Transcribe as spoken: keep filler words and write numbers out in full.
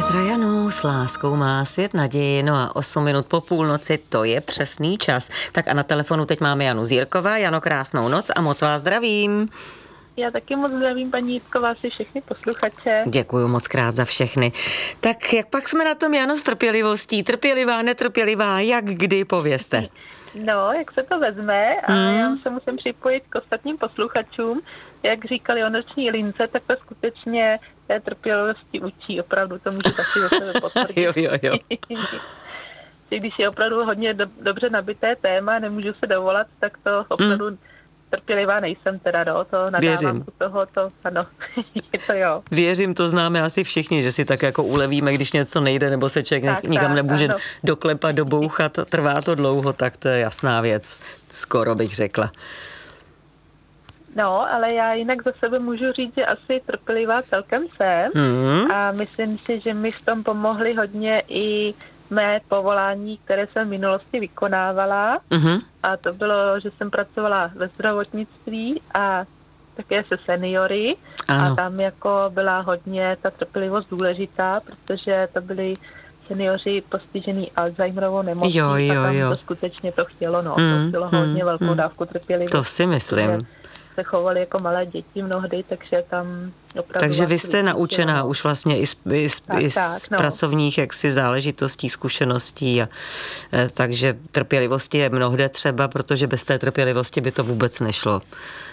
Petra Janu s láskou má svět naději, no a osm minut po půlnoci, to je přesný čas. Tak a na telefonu teď máme Janu Zírková. Jano, krásnou noc a moc vás zdravím. Já taky moc zdravím, paní Jitková, si všechny posluchače. Děkuju moc krát za všechny. Tak jak pak jsme na tom, Jano, s trpělivostí? Trpělivá, netrpělivá, jak kdy, povězte. No, jak se to vezme a hmm. já se musím připojit k ostatním posluchačům. Jak říkali o noční lince, tak to skutečně té trpělivosti učí, opravdu to můžu taky za sebe potvrdit. jo, jo, jo. Když je opravdu hodně do, dobře nabité téma, nemůžu se dovolat, tak to opravdu hmm. trpělivá nejsem teda, no, to nadávám u toho, to, ano, je to jo. Věřím, to známe asi všichni, že si tak jako ulevíme, když něco nejde, nebo se člověk tak, nikam tak, nemůže ano. doklepat, dobouchat, trvá to dlouho, tak to je jasná věc, skoro bych řekla. No, ale já jinak za sebe můžu říct, že asi trpělivá celkem jsem hmm. a myslím si, že mi v tom pomohly hodně i mé povolání, které jsem v minulosti vykonávala. Uh-huh. A to bylo, že jsem pracovala ve zdravotnictví a také se seniory. Ano. A tam jako byla hodně ta trpělivost důležitá, protože to byli seniori postižený Alzheimerovou nemocí. Jo, jo, a tam jo. to skutečně to chtělo, no. Mm, to chtělo mm, hodně velkou mm. dávku trpělivosti. To si myslím. Se chovali jako malé děti mnohdy, takže tam opravdu... Takže vy jste naučená no. už vlastně i z, i z, tak, i z tak, no. pracovních jaksi záležitostí, zkušeností. A, e, takže trpělivosti je mnohde třeba, protože bez té trpělivosti by to vůbec nešlo.